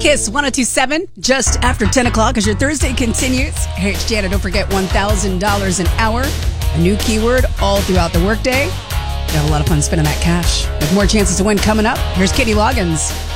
Kiss 102.7, just after 10 o'clock as your Thursday continues. Hey, it's Jana. Don't forget $1,000 an hour. A new keyword all throughout the workday. You have a lot of fun spending that cash. With more chances to win coming up, here's Kenny Loggins.